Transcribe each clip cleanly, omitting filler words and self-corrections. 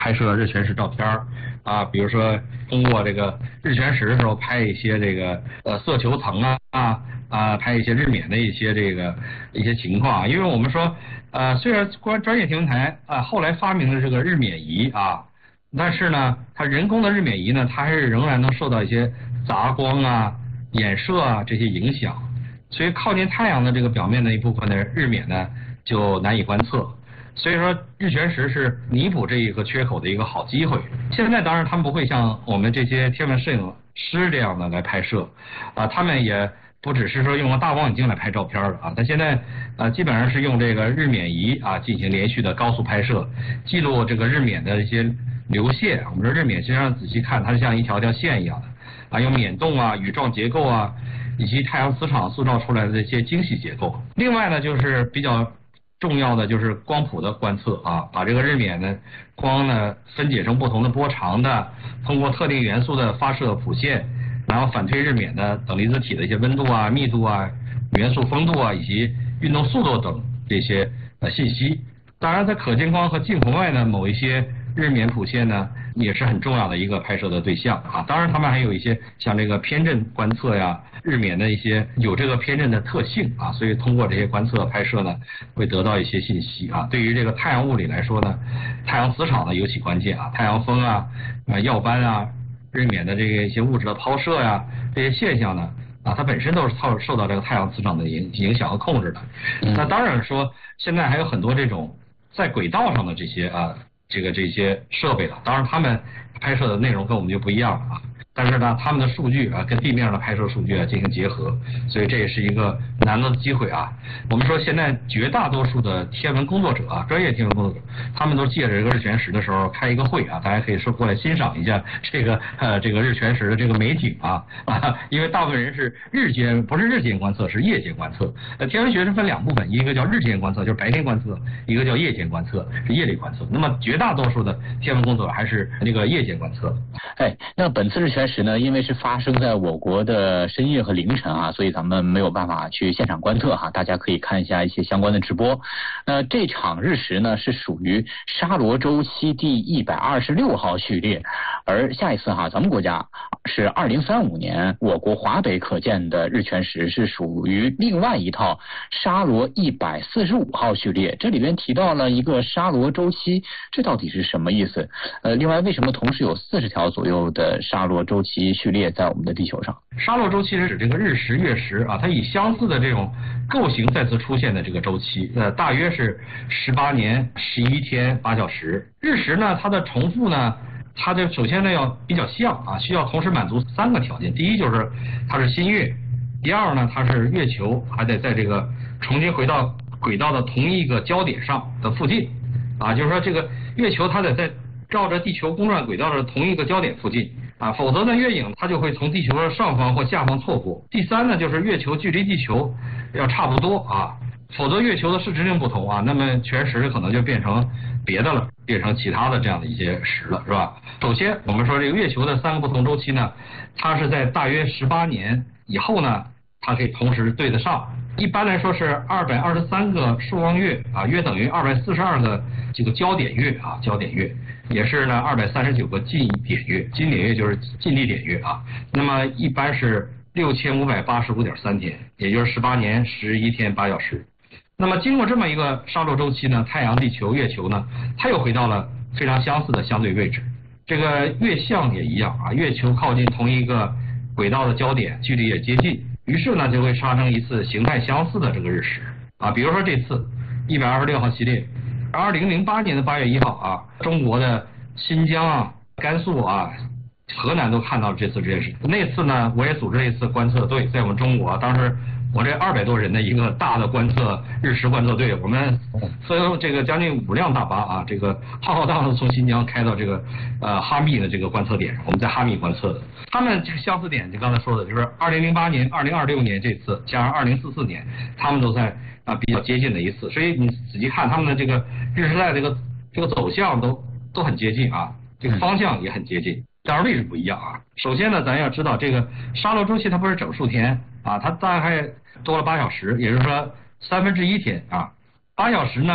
拍摄日全食照片啊，比如说通过这个日全食的时候拍一些这个色球层拍一些日冕的一些情况，因为我们说虽然专业天文台后来发明了这个日冕仪啊，但是呢它人工的日冕仪呢，它还是仍然能受到一些杂光衍射这些影响，所以靠近太阳的这个表面的一部分的日冕呢就难以观测。所以说日全食是弥补这一个缺口的一个好机会。现在当然他们不会像我们这些天文摄影师这样的来拍摄他们也不只是说用大望远镜来拍照片了他现在基本上是用这个日冕仪进行连续的高速拍摄，记录这个日冕的一些流线。我们说日冕实际上仔细看，它是像一条条线一样的有冕洞羽状结构以及太阳磁场塑造出来的这些精细结构。另外呢，就是比较重要的就是光谱的观测把这个日冕的光呢分解成不同的波长的，通过特定元素的发射谱线，然后反推日冕的等离子体的一些温度密度元素丰度以及运动速度等这些信息。当然在可见光和近红外呢某一些日冕谱线呢也是很重要的一个拍摄的对象当然他们还有一些像这个偏振观测日冕的一些有这个偏振的特性所以通过这些观测拍摄呢会得到一些信息对于这个太阳物理来说呢，太阳磁场呢尤其关键太阳风耀斑日冕的这个一些物质的抛射这些现象呢它本身都是受到这个太阳磁场的影响和控制的。那当然说现在还有很多这种在轨道上的这些这些设备了，当然他们拍摄的内容跟我们就不一样了但是呢他们的数据跟地面的拍摄数据进行结合，所以这也是一个难得的机会我们说现在绝大多数的天文工作者专业天文工作者，他们都借着这个日全食的时候开一个会大家可以说过来欣赏一下这个日全食的这个美景因为大部分人是不是日间观测，是夜间观测。天文学是分两部分，一个叫日间观测，就是白天观测，一个叫夜间观测，是夜里观测。那么绝大多数的天文工作者还是那个夜间观测。 那本次日全食呢，因为是发生在我国的深夜和凌晨所以咱们没有办法去现场观测大家可以看一下一些相关的直播。那这场日食呢是属于沙罗周期第126号序列，而下一次咱们国家是2035年我国华北可见的日全食是属于另外一套沙罗145号序列。这里边提到了一个沙罗周期，这到底是什么意思？另外为什么同时有40条左右的沙罗周期序列在我们的地球上？ 沙罗周期是指这个日食月食它以相似的这种构型再次出现的这个周期，大约是18年11天8小时。日食呢它的重复呢，它就首先呢要比较像需要同时满足3个条件。第一就是它是新月，第二呢它是月球还得在这个重新回到轨道的同一个焦点上的附近就是说这个月球它得在绕着地球公转轨道的同一个焦点附近否则呢月影它就会从地球的上方或下方错过。第三呢就是月球距离地球要差不多否则月球的视直径不同那么全食可能就变成别的了，变成其他的这样的一些食了，是吧？首先我们说这个月球的3个不同周期呢，它是在大约18年以后呢它可以同时对得上。一般来说是223个朔望月约等于242个这个焦点月焦点月，也是呢239个近点月，近点月就是近地点月那么一般是6585.3天，也就是18年11天8小时。那么经过这么一个沙罗周期呢，太阳、地球、月球呢，它又回到了非常相似的相对位置。这个月相也一样月球靠近同一个轨道的焦点，距离也接近，于是呢就会发生一次形态相似的这个日食比如说这次126号系列，2008年的8月1号中国的新疆甘肃河南都看到了这次日食。那次呢我也组织了一次观测队，在我们中国当时我这200多人的一个大的日食观测队，我们所有这个将近5辆大巴这个浩浩荡荡从新疆开到这个哈密的这个观测点，我们在哈密观测的。他们这个相似点就刚才说的，就是2008年、2026年这次加上2044年，他们都在比较接近的一次。所以你仔细看他们的这个日食带这个走向都很接近这个方向也很接近。当然位置不一样首先呢咱要知道这个沙罗周期它不是整数天它大概多了8小时，也就是说1/3天8小时呢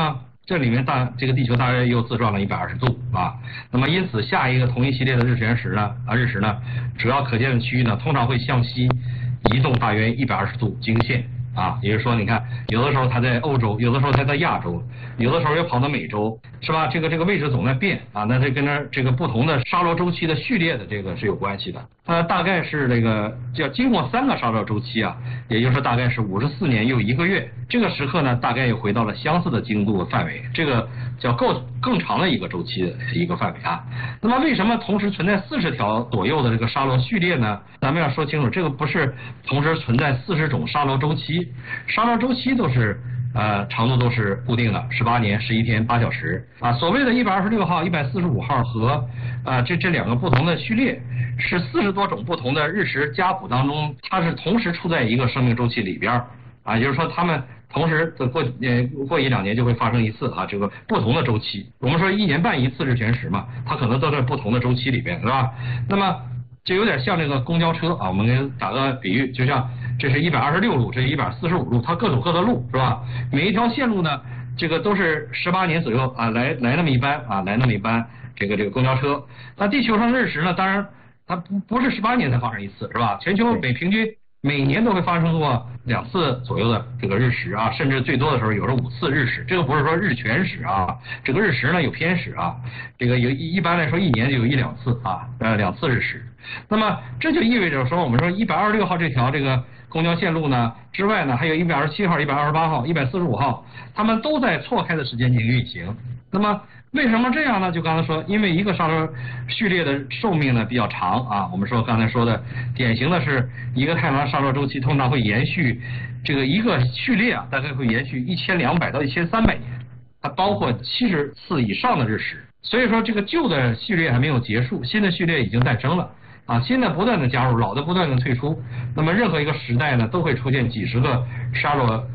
这里面这个地球大约又自转了120度啊。那么因此下一个同一系列的日食呢，主要可见的区域呢，通常会向西移动大约120度经线。啊，也就是说，你看，有的时候它在欧洲，有的时候它在亚洲，有的时候又跑到美洲，是吧？这个位置总在变啊，那这跟这个不同的沙罗周期的序列的这个是有关系的。大概是这个要经过3个沙罗周期啊，也就是大概是54年又1个月，这个时刻呢，大概又回到了相似的经度的范围，这个叫更长的一个周期的一个范围啊。那么为什么同时存在40条左右的这个沙罗序列呢？咱们要说清楚，这个不是同时存在40种沙罗周期。沙罗周期都是长度都是固定的，18年11天8小时啊。所谓的126号、145号和这2个不同的序列，是40多种不同的日食家谱当中，它是同时处在一个生命周期里边啊，也就是说它们同时过1-2年就会发生一次啊，这个不同的周期。我们说1年半一次日全食嘛，它可能都在不同的周期里边，是吧？那么就有点像这个公交车啊，我们给打个比喻，就像这是126路，这是145路，它各走各的路，是吧？每一条线路呢，这个都是18年左右啊，来那么一班啊，来那么一班这个公交车。那地球上日食呢，当然它不是18年才发生一次，是吧？全球平均每年都会发生过2次左右的这个日食啊，甚至最多的时候有时候5次日食。这个不是说日全食啊，这个日食呢有偏食啊，这个一般来说1年就有1-2次啊，2次日食。那么这就意味着说，我们说126号这条这个公交线路呢之外呢，还有127号、128号、145号，它们都在错开的时间进行运行。那么为什么这样呢？就刚才说，因为一个沙罗序列的寿命呢比较长啊，我们说刚才说的典型的是一个太阳沙罗周期通常会延续这个一个序列啊，大概会延续1200到1300年，它包括70次以上的日食。所以说这个旧的序列还没有结束，新的序列已经诞生了啊，新的不断的加入，老的不断的退出。那么任何一个时代呢，都会出现几十个沙罗